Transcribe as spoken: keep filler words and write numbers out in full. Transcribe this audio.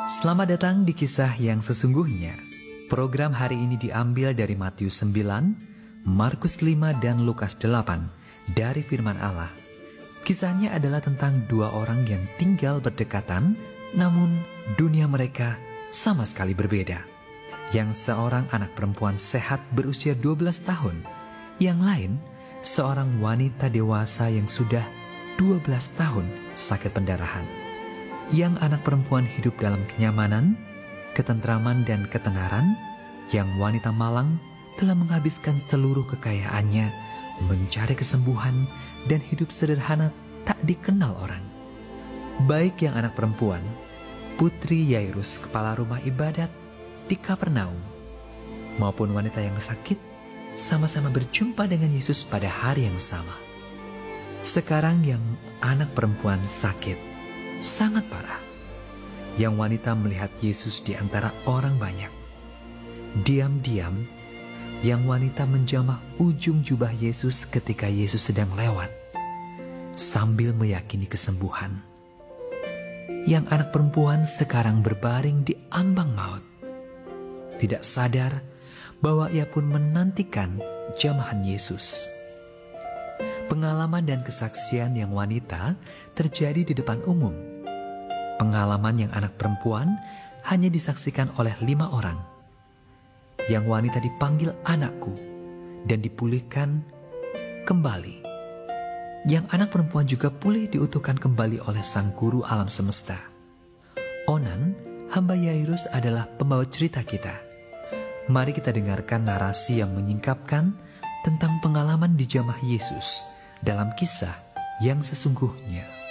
Selamat datang di kisah yang sesungguhnya. Program hari ini diambil dari Matius sembilan, Markus lima, dan Lukas delapan dari firman Allah. Kisahnya adalah tentang dua orang yang tinggal berdekatan, namun dunia mereka sama sekali berbeda. Yang seorang anak perempuan sehat berusia dua belas tahun, yang lain seorang wanita dewasa yang sudah dua belas tahun sakit pendarahan. Yang anak perempuan hidup dalam kenyamanan, ketentraman, dan ketenaran, yang wanita malang telah menghabiskan seluruh kekayaannya mencari kesembuhan dan hidup sederhana tak dikenal orang. Baik yang anak perempuan, putri Yairus, kepala rumah ibadat di Kapernaum, maupun wanita yang sakit, sama-sama berjumpa dengan Yesus pada hari yang sama. Sekarang yang anak perempuan sakit sangat parah. Yang wanita melihat Yesus di antara orang banyak. Diam-diam, yang wanita menjamah ujung jubah Yesus ketika Yesus sedang lewat, sambil meyakini kesembuhan. Yang anak perempuan sekarang berbaring di ambang maut, tidak sadar bahwa ia pun menantikan jamahan Yesus. Pengalaman dan kesaksian yang wanita terjadi di depan umum. Pengalaman yang anak perempuan hanya disaksikan oleh lima orang. Yang wanita dipanggil anakku dan dipulihkan kembali. Yang anak perempuan juga pulih diutuhkan kembali oleh sang guru alam semesta. Onan, hamba Yairus, adalah pembawa cerita kita. Mari kita dengarkan narasi yang menyingkapkan tentang pengalaman dijamah Yesus dalam kisah yang sesungguhnya.